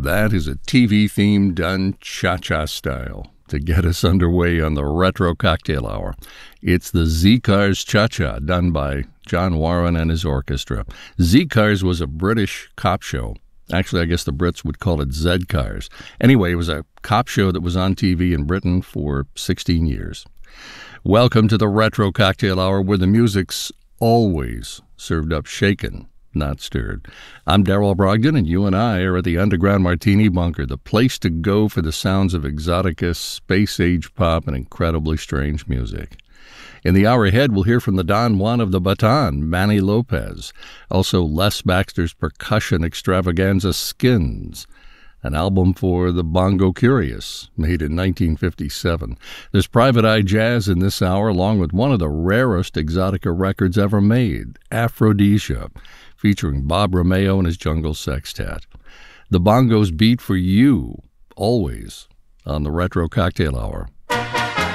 That is a TV theme done cha-cha style to get us underway on the Retro Cocktail Hour. It's the Z-Cars Cha-Cha, done by John Warren and his orchestra. Z-Cars was a British cop show. Actually, I guess the Brits would call it Z-Cars. Anyway, it was a cop show that was on TV in Britain for 16 years. Welcome to the Retro Cocktail Hour, where the music's always served up shaken, not stirred. I'm Darrell Brogdon, and you and I are at the Underground Martini Bunker, the place to go for the sounds of exotica, space-age pop, and incredibly strange music. In the hour ahead, we'll hear from the Don Juan of the Baton, Manny Lopez. Also, Les Baxter's percussion extravaganza Skins, an album for the Bongo Curious, made in 1957. There's Private Eye Jazz in this hour, along with one of the rarest exotica records ever made, Aphrodisia, featuring Bob Romeo and his Jungle Sextet. The bongos beat for you, always, on the Retro Cocktail Hour.